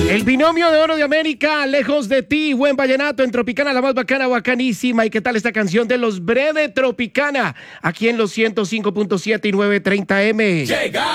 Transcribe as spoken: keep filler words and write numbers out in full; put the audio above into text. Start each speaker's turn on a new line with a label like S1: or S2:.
S1: El binomio de oro de América, lejos de ti, buen vallenato en Tropicana, la más bacana, bacanísima. ¿Y qué tal esta canción de los Breve Tropicana? Aquí en los ciento cinco punto siete y novecientos treinta eme. Llega.